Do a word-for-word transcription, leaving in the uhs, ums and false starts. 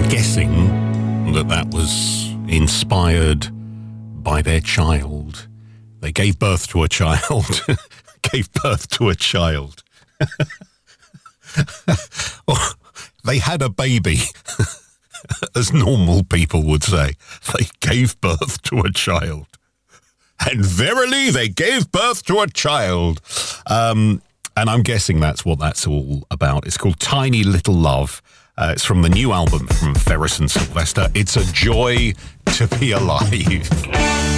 guessing that that was inspired by their child. They gave birth to a child. gave birth to a child. Well, they had a baby, as normal people would say. They gave birth to a child. And verily, they gave birth to a child. Um, and I'm guessing that's what that's all about. It's called Tiny Little Love. Uh, it's from the new album from Ferris and Sylvester. It's a joy to be alive.